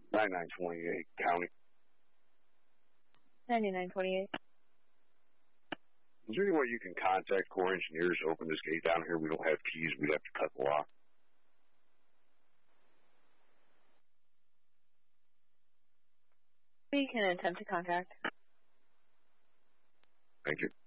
9928 County. 9928. Is there any way you can contact Corps Engineers to open this gate down here? We don't have keys. We'd have to cut the lock. We can attempt to contact. Thank you.